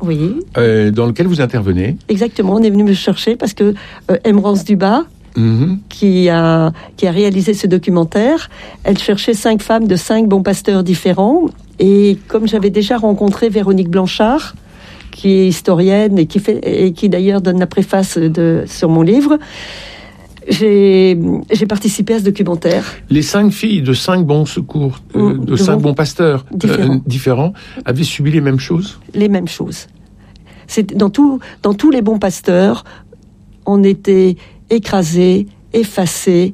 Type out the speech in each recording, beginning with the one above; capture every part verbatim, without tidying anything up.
Oui. Euh, dans lequel vous intervenez. Exactement, on est venu me chercher parce que euh, Emerance Dubas, mm-hmm. qui, a, qui a réalisé ce documentaire, elle cherchait cinq femmes de cinq bons pasteurs différents. Et comme j'avais déjà rencontré Véronique Blanchard, qui est historienne et qui, fait, et qui d'ailleurs donne la préface de, sur mon livre, J'ai, j'ai participé à ce documentaire. Les cinq filles de cinq bons secours, euh, de, de cinq bons, bons pasteurs différents. Euh, différents avaient subi les mêmes choses. Les mêmes choses. C'est, dans, tout, dans tous les bons pasteurs, on était écrasés, effacés,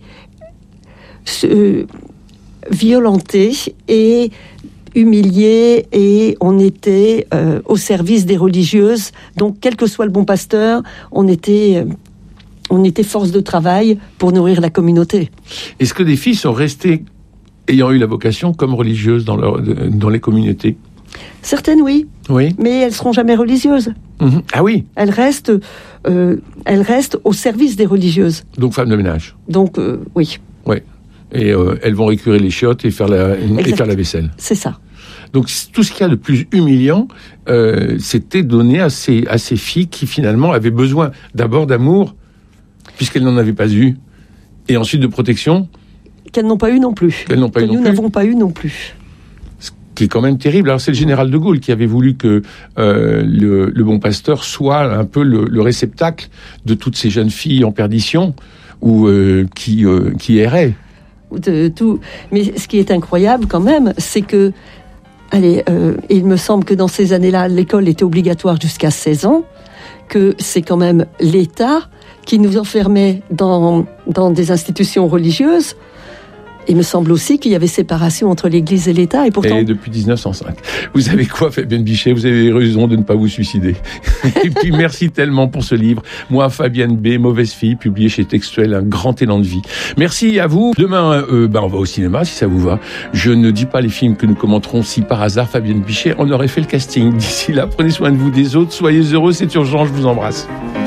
euh, violentés et humiliés, et on était euh, au service des religieuses. Donc, quel que soit le bon pasteur, on était... Euh, On était force de travail pour nourrir la communauté. Est-ce que des filles sont restées, ayant eu la vocation, comme religieuses dans, leur, dans les communautés ? Certaines, oui. Oui. Mais elles ne seront jamais religieuses. Mmh. Ah oui. Elles restent, euh, elles restent au service des religieuses. Donc femmes de ménage. Donc, euh, oui. Oui. Et euh, elles vont récurer les chiottes et faire la, et faire la vaisselle. C'est ça. Donc tout ce qu'il y a de plus humiliant, euh, c'était donné à ces, à ces filles qui finalement avaient besoin d'abord d'amour, puisqu'elles n'en avaient pas eu, et ensuite de protection. Qu'elles n'ont pas eu non plus. Qu'elles n'ont pas que eu non nous plus. n'avons pas eu non plus. Ce qui est quand même terrible. Alors c'est le général de Gaulle qui avait voulu que euh, le, le bon pasteur soit un peu le, le réceptacle de toutes ces jeunes filles en perdition, ou euh, qui, euh, qui erraient. De tout. Mais ce qui est incroyable quand même, c'est que, allez, euh, il me semble que dans ces années-là, l'école était obligatoire jusqu'à seize ans, que c'est quand même l'État qui nous enfermait dans, dans des institutions religieuses. Il me semble aussi qu'il y avait séparation entre l'Église et l'État. Et pourtant... Et depuis dix-neuf cent cinq. Vous savez quoi, Fabienne Bichet ? Vous avez raison de ne pas vous suicider. Et puis, merci tellement pour ce livre. Moi, Fabienne B, Mauvaise fille, publié chez Textuel, un grand élan de vie. Merci à vous. Demain, euh, bah, on va au cinéma, si ça vous va. Je ne dis pas les films que nous commenterons si par hasard, Fabienne Bichet, on aurait fait le casting. D'ici là, prenez soin de vous, des autres. Soyez heureux, c'est urgent, je vous embrasse.